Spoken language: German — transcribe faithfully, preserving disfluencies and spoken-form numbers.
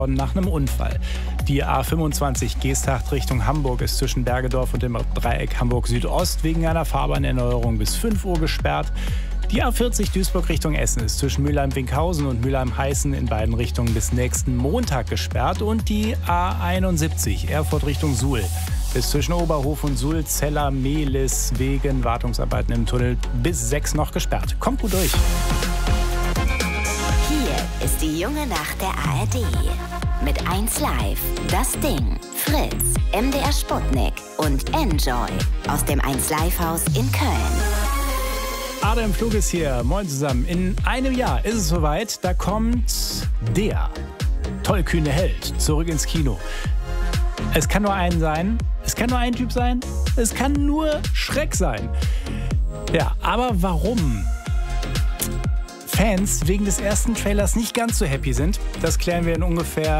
nach einem Unfall. Die A fünfundzwanzig Geesthacht Richtung Hamburg ist zwischen Bergedorf und dem Dreieck Hamburg Südost wegen einer Fahrbahnerneuerung bis fünf Uhr gesperrt. Die A vierzig Duisburg Richtung Essen ist zwischen Mülheim-Winkhausen und Mülheim-Heißen in beiden Richtungen bis nächsten Montag gesperrt. Und die A einundsiebzig Erfurt Richtung Suhl ist zwischen Oberhof und Suhl, Zeller, Mehlis wegen Wartungsarbeiten im Tunnel bis sechs noch gesperrt. Kommt gut durch. Hier ist die junge Nacht der A R D. Mit eins Live, Das Ding, Fritz, M D R Sputnik und Enjoy aus dem eins Live Haus in Köln. Adam Flug ist hier. Moin zusammen. In einem Jahr ist es soweit. Da kommt der tollkühne Held zurück ins Kino. Es kann nur einen sein. Es kann nur ein Typ sein. Es kann nur Schreck sein. Ja, aber warum Fans wegen des ersten Trailers nicht ganz so happy sind, das klären wir in ungefähr